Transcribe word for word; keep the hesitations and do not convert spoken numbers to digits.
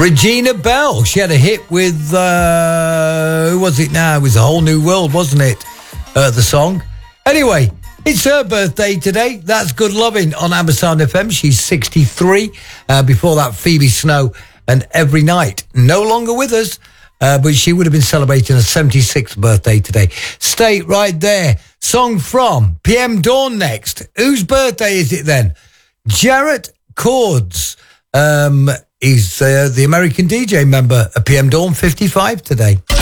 Regina Bell. She had a hit with, uh, who was it now? It was A Whole New World, wasn't it? Uh, the song. Anyway, it's her birthday today. That's Good Loving on Amazon F M. She's sixty-three. Uh, before that, Phoebe Snow and Every Night. No longer with us, uh, but she would have been celebrating her seventy-sixth birthday today. Stay right there. Song from P M Dawn next. Whose birthday is it then? Jarrett Cords. Um, he's uh, the American D J member of P M Dawn, fifty-five today.